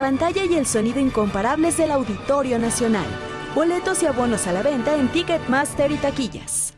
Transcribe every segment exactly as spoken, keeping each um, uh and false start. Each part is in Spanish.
pantalla y el sonido incomparables del Auditorio Nacional. Boletos y abonos a la venta en Ticketmaster y taquillas.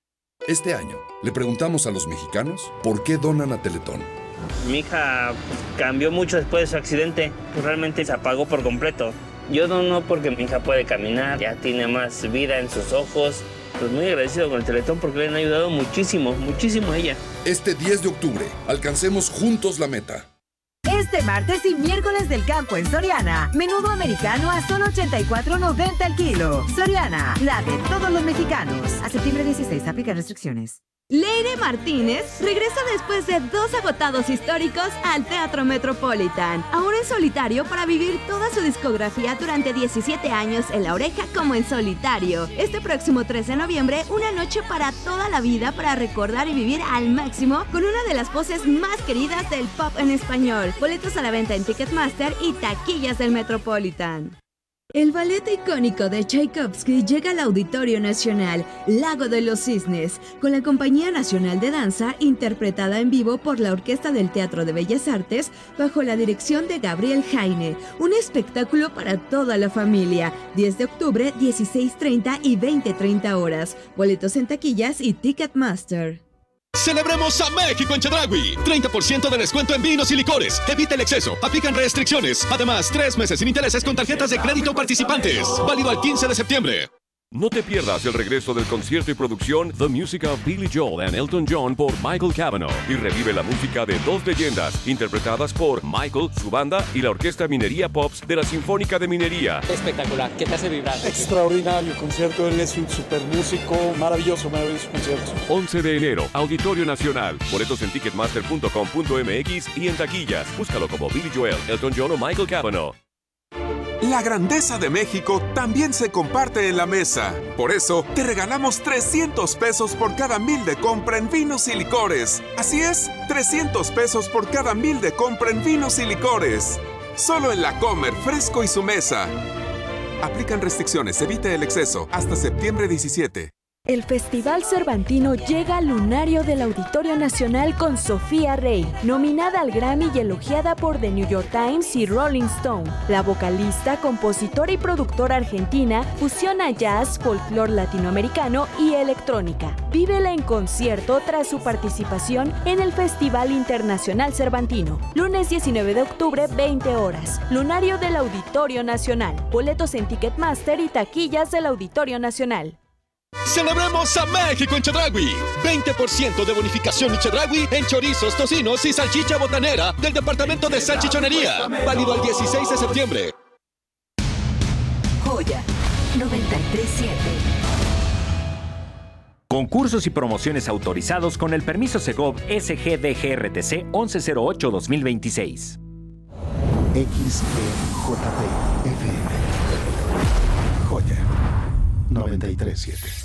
Este año, le preguntamos a los mexicanos por qué donan a Teletón. Mi hija cambió mucho después de su accidente, pues realmente se apagó por completo. Yo dono porque mi hija puede caminar, ya tiene más vida en sus ojos. Pues muy agradecido con el Teletón porque le han ayudado muchísimo, muchísimo a ella. Este diez de octubre, alcancemos juntos la meta. Este martes y miércoles del campo en Soriana. Menudo americano a solo ochenta y cuatro noventa el kilo. Soriana, la de todos los mexicanos. A septiembre dieciséis, aplica restricciones. Leire Martínez regresa después de dos agotados históricos al Teatro Metropolitan, ahora en solitario para vivir toda su discografía durante diecisiete años en La Oreja como en solitario. Este próximo trece de noviembre, una noche para toda la vida para recordar y vivir al máximo con una de las voces más queridas del pop en español. Boletos a la venta en Ticketmaster y taquillas del Metropolitan. El ballet icónico de Tchaikovsky llega al Auditorio Nacional, Lago de los Cisnes, con la Compañía Nacional de Danza, interpretada en vivo por la Orquesta del Teatro de Bellas Artes, bajo la dirección de Gabriel Jaine. Un espectáculo para toda la familia. diez de octubre, dieciséis treinta y veinte treinta horas. Boletos en taquillas y Ticketmaster. ¡Celebremos a México en Chedraui! treinta por ciento de descuento en vinos y licores. Evita el exceso. Aplican restricciones. Además, tres meses sin intereses con tarjetas de crédito participantes. Válido al quince de septiembre. No te pierdas el regreso del concierto y producción The Music of Billy Joel and Elton John por Michael Cavanaugh y revive la música de dos leyendas interpretadas por Michael, su banda y la Orquesta Minería Pops de la Sinfónica de Minería. Espectacular, ¿qué te hace vibrar? Extraordinario concierto, él es un super músico, maravilloso, maravilloso concierto. once de enero, Auditorio Nacional. Boletos en ticketmaster punto com punto m x y en taquillas. Búscalo como Billy Joel, Elton John o Michael Cavanaugh. La grandeza de México también se comparte en la mesa. Por eso, te regalamos trescientos pesos por cada mil de compra en vinos y licores. Así es, trescientos pesos por cada mil de compra en vinos y licores. Solo en La Comer, Fresco y Su Mesa. Aplican restricciones, evite el exceso. Hasta septiembre diecisiete. El Festival Cervantino llega al lunario del Auditorio Nacional con Sofía Rey, nominada al Grammy y elogiada por The New York Times y Rolling Stone. La vocalista, compositora y productora argentina fusiona jazz, folclore latinoamericano y electrónica. Vívela en concierto tras su participación en el Festival Internacional Cervantino. Lunes diecinueve de octubre, veinte horas. Lunario del Auditorio Nacional. Boletos en Ticketmaster y taquillas del Auditorio Nacional. ¡Celebremos a México en Chedraui! veinte por ciento de bonificación en Chedraui en chorizos, tocinos y salchicha botanera del departamento de salchichonería. Válido al dieciséis de septiembre. Joya noventa y tres punto siete. Concursos y promociones autorizados con el permiso Segov S G D G R T C once cero ocho dos mil veintiséis. X E J P F M. Joya noventa y tres punto siete.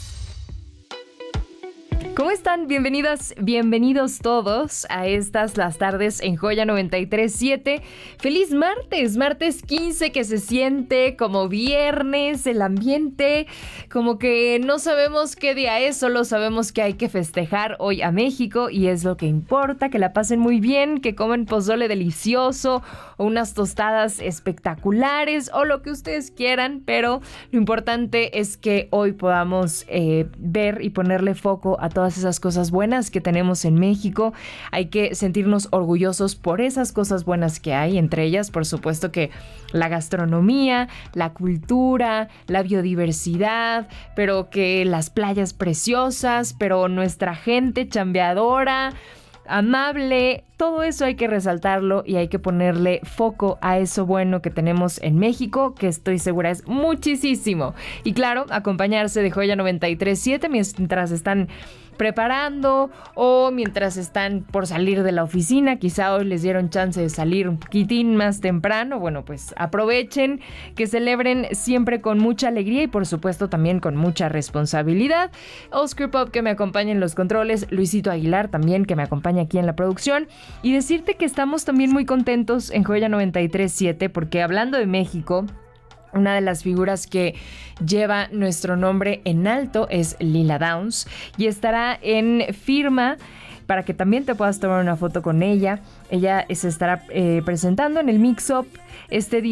¿Cómo están? Bienvenidas, bienvenidos todos a estas las tardes en Joya noventa y tres punto siete. ¡Feliz martes! Martes quince, que se siente como viernes, el ambiente, como que no sabemos qué día es, solo sabemos que hay que festejar hoy a México y es lo que importa, que la pasen muy bien, que comen pozole delicioso o unas tostadas espectaculares o lo que ustedes quieran, pero lo importante es que hoy podamos eh, ver y ponerle foco a todas esas cosas buenas que tenemos en México. Hay que sentirnos orgullosos por esas cosas buenas que hay, entre ellas, por supuesto, que la gastronomía, la cultura, la biodiversidad, pero que las playas preciosas, pero nuestra gente chambeadora, amable, todo eso hay que resaltarlo y hay que ponerle foco a eso bueno que tenemos en México, que estoy segura es muchísimo. Y claro, acompañarse de Joya noventa y tres punto siete mientras están preparando o mientras están por salir de la oficina. Quizá hoy les dieron chance de salir un poquitín más temprano. Bueno, pues aprovechen, que celebren siempre con mucha alegría y por supuesto también con mucha responsabilidad. Oscar Pop, que me acompaña en los controles, Luisito Aguilar también, que me acompaña aquí en la producción, y decirte que estamos también muy contentos en Joya noventa y tres punto siete porque, hablando de México, una de las figuras que lleva nuestro nombre en alto es Lila Downs y estará en firma para que también te puedas tomar una foto con ella. Ella se estará eh, presentando en el Mix Up este día